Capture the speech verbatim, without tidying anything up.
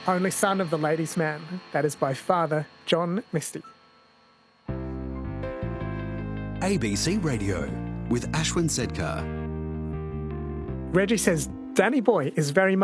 only son of the ladies' man. That is by father John Misty. A B C Radio with Ashwin Sedkar. Reggie says Danny Boy is very much